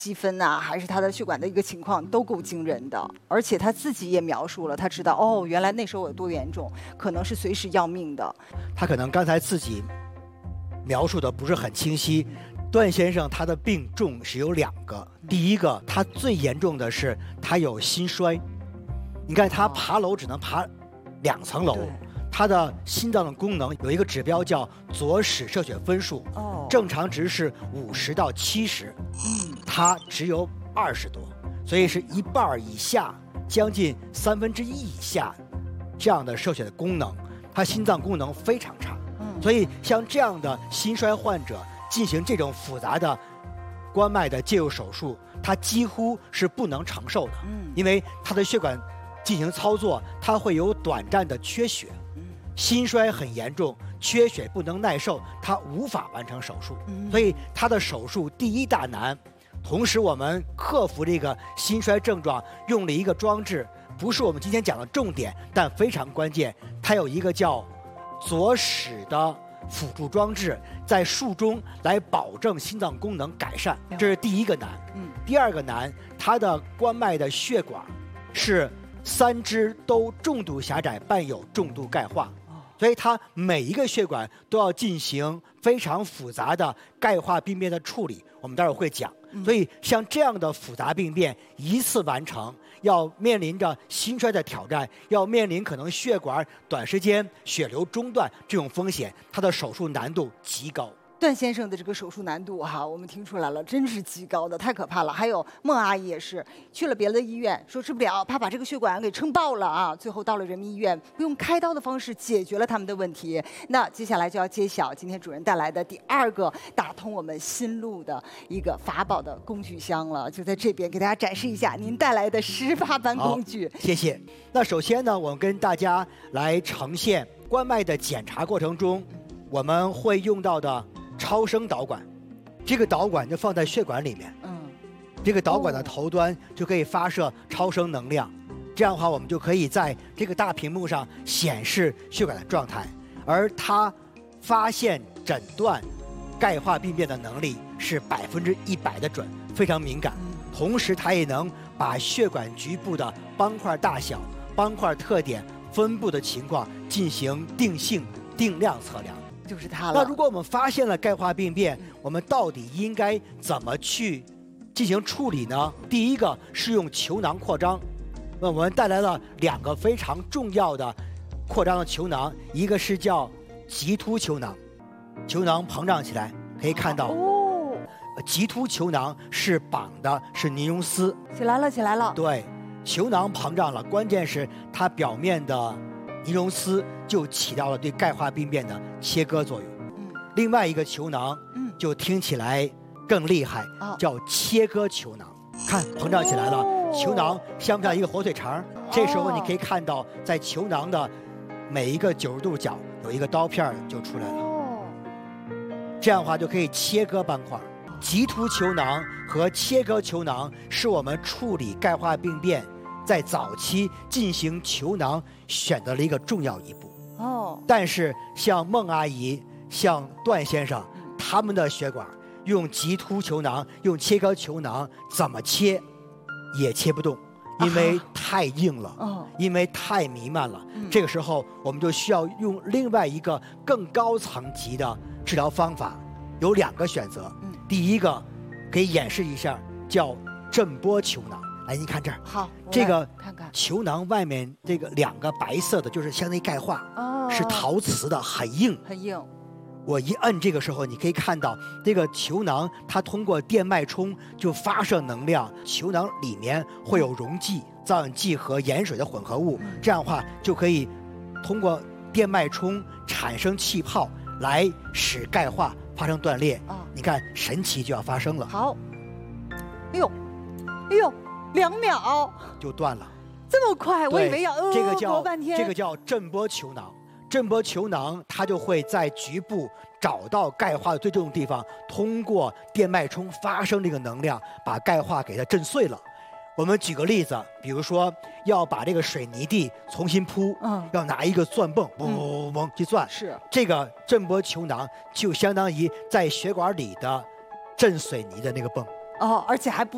积分呐、还是他的血管的一个情况都够惊人的，而且他自己也描述了，他知道哦，原来那时候有多严重，可能是随时要命的。 他可能刚才自己描述的不是很清晰。段先生他的病重是有2个，第一个他最严重的是他有心衰，你看他爬楼只能爬2层楼。他的心脏的功能有一个指标叫左室射血分数，正常值是50到70，他只有20多，所以是1半以下，将近1/3以下这样的射血的功能，他心脏功能非常差。所以像这样的心衰患者进行这种复杂的关脉的介入手术，他几乎是不能承受的，因为他的血管进行操作，他会有短暂的缺血。心衰很严重，缺血不能耐受，他无法完成手术，所以他的手术第一大难。同时，我们克服这个心衰症状，用了一个装置，不是我们今天讲的重点，但非常关键。它有一个叫左室的辅助装置，在术中来保证心脏功能改善，这是第一个难。第二个难，它的关脉的血管是3支都重度狭窄，伴有重度钙化。所以它每一个血管都要进行非常复杂的钙化病变的处理，我们待会儿会讲。所以像这样的复杂病变一次完成，要面临着心衰的挑战，要面临可能血管短时间血流中断这种风险，它的手术难度极高。 段先生的这个手术难度哈，我们听出来了，真是极高的，太可怕了。还有孟阿姨也是去了别的医院，说治不了，怕把这个血管给撑爆了啊。最后到了人民医院，用开刀的方式解决了他们的问题。那接下来就要揭晓今天主任带来的第2个打通我们心路的一个法宝的工具箱了，就在这边给大家展示一下您带来的18般工具。 谢谢。那首先呢，我们跟大家来呈现关脉的检查过程中，我们会用到的超声导管，这个导管就放在血管里面，这个导管的头端就可以发射超声能量，这样的话我们就可以在这个大屏幕上显示血管的状态，而它发现诊断钙化病变的能力是100%的准，非常敏感。同时它也能把血管局部的斑块大小、斑块特点、分布的情况进行定性、定量测量。 就是它了。 那如果我们发现了钙化病变，我们到底应该怎么去进行处理呢？第一个是用球囊扩张，那我们带来了2个非常重要的扩张的球囊，一个是叫棘突球囊，球囊膨胀起来，可以看到棘突球囊是绑的是尼龙丝， 起来了，起来了。 对，球囊膨胀了，关键是它表面的尼龙丝就起到了对钙化病变的切割作用。另外一个球囊，就听起来更厉害，叫切割球囊。看，膨胀起来了，球囊像不像一个火腿肠？这时候你可以看到，在球囊的每一个90度角有一个刀片就出来了。这样的话就可以切割斑块。棘突球囊和切割球囊是我们处理钙化病变在早期进行球囊选择了一个重要一步。但是像孟阿姨、像段先生，他们的血管用棘突球囊、用切割球囊怎么切也切不动，因为太硬了，因为太弥漫了。这个时候我们就需要用另外一个更高层级的治疗方法，有2个选择。第一个可以演示一下，叫震波球囊。来，您看这儿， 好， 这个看看球囊外面这个2个白色的，就是相当于钙化，是陶瓷的，很硬， 很硬。 我一摁这个时候，你可以看到这个球囊，它通过电脉冲就发射能量，球囊里面会有溶剂、造氧剂和盐水的混合物，这样的话就可以通过电脉冲产生气泡，来使钙化发生断裂。你看，神奇就要发生了。 好，哎呦，2秒就断了， 这么快？我以为要这个叫半天。 这个叫震波球囊。震波球囊它就会在局部找到钙化的最重的地方，通过电脉冲发生这个能量，把钙化给它震碎了。我们举个例子，比如说要把这个水泥地重新铺，要拿一个钻泵，嘣嘣嘣去钻。 是这个震波球囊就相当于在血管里的震水泥的那个泵。 而且还不